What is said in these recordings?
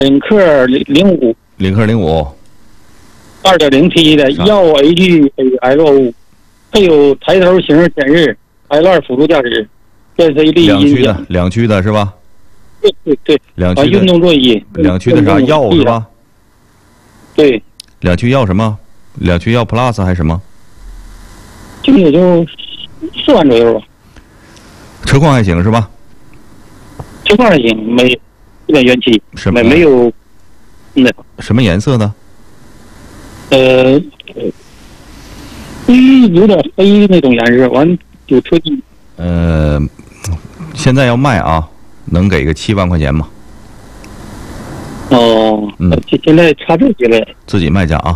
领克05， 领克05。 2.0T 的耀 HALO， 配有抬头型显示 L2 辅助驾驶，这是一两驱的是吧？ 对， 两驱的运动座椅， 两驱的啥耀是吧？ 对， 两驱耀什么？两驱耀 Plus 还是什么？ 这个也就4万左右吧。 车况还行是吧？ 车况还行，没一点元气，没有什么颜色呢？ 有点黑那种颜色，完有车机。 现在要卖啊，能给个7万块钱吗？ 哦，现在差这些了。 自己卖价啊。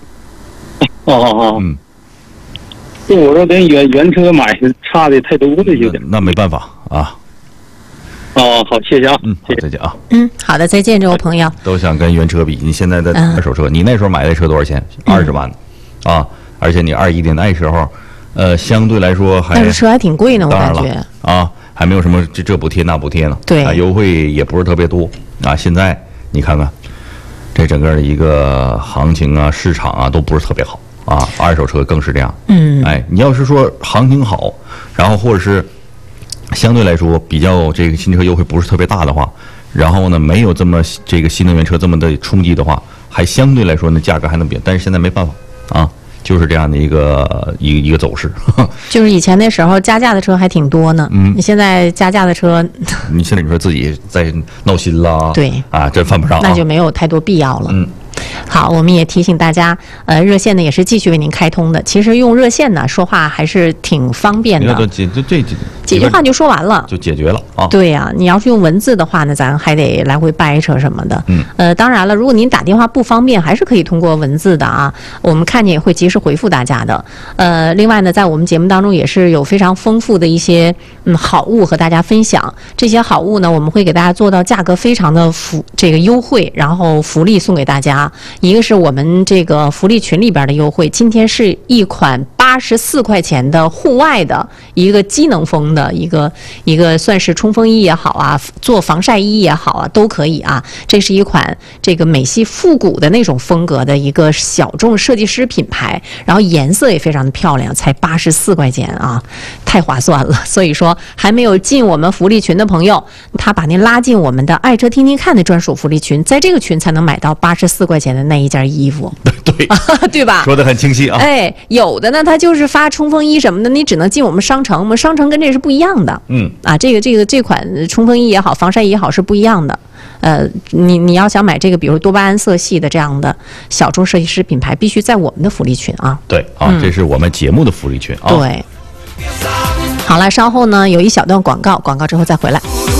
对，我说跟原车买差的太多了，有点。 那没办法啊。 好，谢谢啊。 好，再见啊。 好的，再见，这位朋友。 都想跟原车比，你现在的二手车，你那时候买的车多少钱？20万，啊，而且你21年那时候，相对来说还。 但是车还挺贵呢，我感觉。 啊，还没有什么这补贴那补贴呢。 对。 优惠也不是特别多啊。现在你看看，这整个的一个行情啊、市场啊都不是特别好啊，二手车更是这样。你要是说行情好，然后或者是。相对来说，比较这个新车优惠不是特别大的话，然后呢，没有这么这个新能源车这么的冲击的话，还相对来说呢，价格还能比。但是现在没办法啊，就是这样的一个走势。 就是以前那时候加价的车还挺多呢，你现在加价的车， 你现在你说自己在闹心啦， 对啊，这犯不上， 那就没有太多必要了。好，我们也提醒大家，热线呢也是继续为您开通的。其实用热线呢说话还是挺方便的，几句话就说完了， 就解决了啊。 对呀，你要是用文字的话呢，咱还得来回掰扯什么的。当然了，如果您打电话不方便，还是可以通过文字的啊，我们看见也会及时回复大家的。另外呢，在我们节目当中也是有非常丰富的一些好物和大家分享。这些好物呢，我们会给大家做到价格非常的优惠，然后福利送给大家。一个是我们这个福利群里边的优惠，今天是一款84块钱的户外的一个机能风的一个算是冲锋衣也好啊，做防晒衣也好啊，都可以啊。这是一款这个美系复古的那种风格的一个小众设计师品牌，然后颜色也非常的漂亮，才84块钱啊，太划算了。所以说还没有进我们福利群的朋友，他把您拉进我们的爱车听听看的专属福利群，在这个群才能买到84块钱的那一件衣服。 对对吧？ 说得很清晰啊。 有的呢，他就是发冲锋衣什么的，你只能进我们商城，我们商城跟这是不一样的。这款冲锋衣也好，防晒衣也好是不一样的。你要想买这个，比如多巴胺色系的这样的小众设计师品牌，必须在我们的福利群啊。 对啊，这是我们节目的福利群啊。 对。好了，稍后呢有一小段广告，广告之后再回来。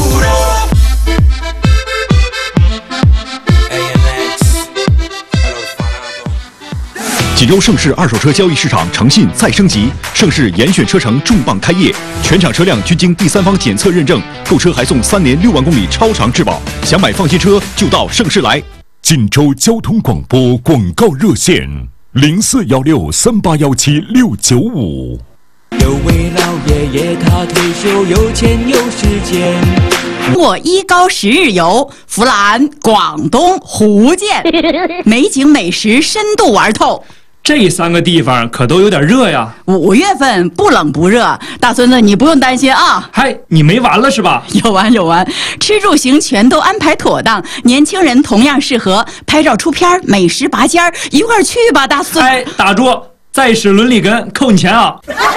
济州盛世二手车交易市场诚信再升级，盛世严选车城重磅开业，全场车辆均经第三方检测认证，购车还送3年6万公里超长质保。想买放心车就到盛世来。 锦州交通广播广告热线：0416381765。 有位老爷爷，他退休有钱有时间。 我1高10日游，弗兰、广东、福建，美景美食深度玩透。 这3个地方可都有点热呀。 5月份不冷不热，大孙子你不用担心啊。 嗨，你没完了是吧？ 有完，吃住行全都安排妥当，年轻人同样适合拍照出片，美食拔尖儿，一块儿去吧，大孙子。 哎，打住！再使伦理根，扣你钱啊！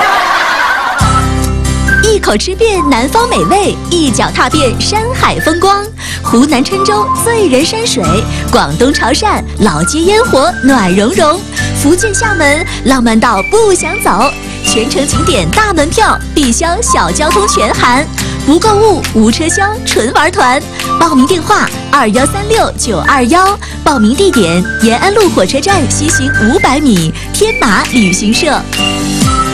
一口吃遍南方美味，一脚踏遍山海风光。湖南郴州醉人山水，广东潮汕老街烟火暖融融，福建厦门浪漫到不想走。全程景点大门票，必销小交通全含，不购物无车厢，纯玩团。报名电话2136-921，报名地点延安路火车站西行500米，天马旅行社。